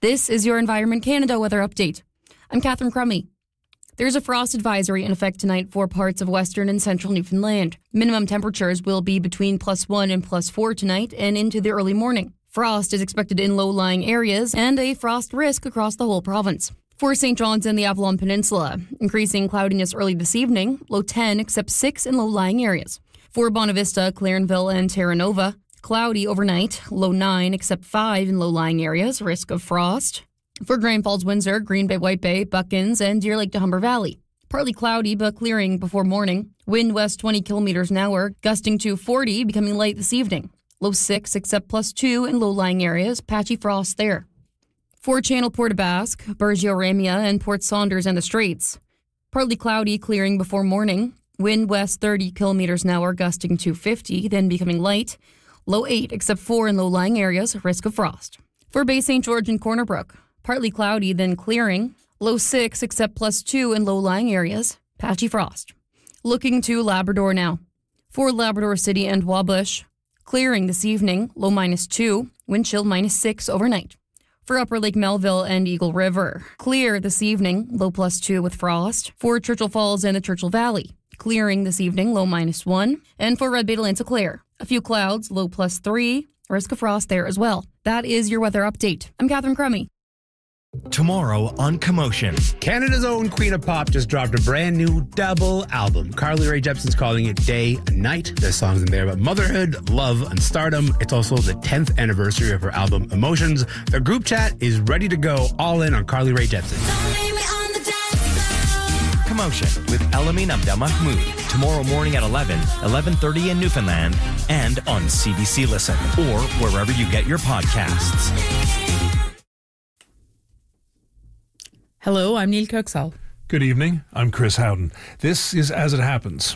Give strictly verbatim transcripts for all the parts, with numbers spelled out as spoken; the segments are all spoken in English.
This is your Environment Canada weather update. I'm Catherine Crummy. There's a frost advisory in effect tonight for parts of western and central Newfoundland. Minimum temperatures will be between plus one and plus four tonight and into the early morning. Frost is expected in low-lying areas and a frost risk across the whole province. For Saint John's and the Avalon Peninsula, increasing cloudiness early this evening, low ten except six in low-lying areas. For Bonavista, Clarenville and Terra Nova, cloudy overnight, low nine except five in low-lying areas, risk of frost. For Grand Falls, Windsor, Green Bay, White Bay, Buckins, and Deer Lake to Humber Valley. Partly cloudy but clearing before morning. Wind west twenty kilometers an hour, gusting to forty, becoming light this evening. Low six except plus two in low-lying areas, patchy frost there. For Channel Port aux Basques, Burgeo Ramia, and Port Saunders and the Straits. Partly cloudy, clearing before morning. Wind west thirty kilometers an hour, gusting to fifty, then becoming light. Low eight except four in low-lying areas, risk of frost. For Bay Saint George and Corner Brook, partly cloudy, then clearing. Low six except plus two in low-lying areas, patchy frost. Looking to Labrador now. For Labrador City and Wabush, clearing this evening, low minus two, wind chill minus six overnight. For Upper Lake Melville and Eagle River, clear this evening, low plus two with frost. For Churchill Falls and the Churchill Valley, clearing this evening, low minus one. And for Red Bay to Lanza Clare, a few clouds, low plus three, risk of frost there as well. That is your weather update. I'm Catherine Crummy. Tomorrow on Commotion. Canada's own Queen of Pop just dropped a brand new double album. Carly Rae Jepsen's calling it Day and Night. There's songs in there about motherhood, love, and stardom. It's also the tenth anniversary of her album Emotions. The group chat is ready to go all in on Carly Rae Jepsen. Commotion with Elamin Abdelmahmoud. Tomorrow morning at eleven, eleven thirty in Newfoundland, and on C B C Listen or wherever you get your podcasts. Hello, I'm Neil Kirksall. Good evening, I'm Chris Howden. This is As It Happens.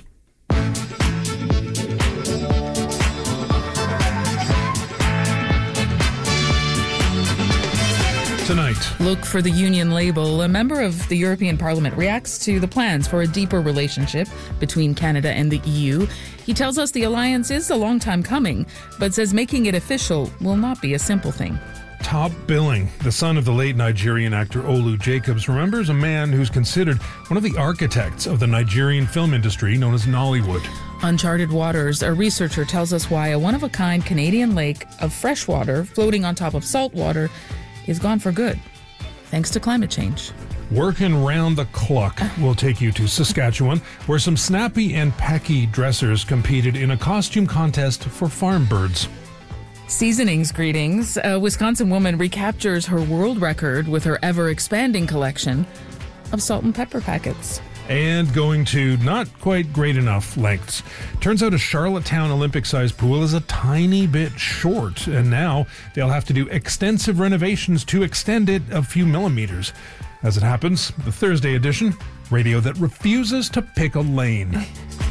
Tonight. Look for the Union label. A member of the European Parliament reacts to the plans for a deeper relationship between Canada and the E U. He tells us the alliance is a long time coming, but says making it official will not be a simple thing. Top billing. The son of the late Nigerian actor Olu Jacobs remembers a man who's considered one of the architects of the Nigerian film industry known as Nollywood. Uncharted waters. A researcher tells us why a one-of-a-kind Canadian lake of fresh water floating on top of salt water is gone for good, thanks to climate change. Working round the clock will take you to Saskatchewan, where some snappy and pecky dressers competed in a costume contest for farm birds. Seasonings greetings. A Wisconsin woman recaptures her world record with her ever-expanding collection of salt and pepper packets. And going to not quite great enough lengths. Turns out a Charlottetown Olympic-sized pool is a tiny bit short, and now they'll have to do extensive renovations to extend it a few millimeters. As it happens, the Thursday edition, radio that refuses to pick a lane.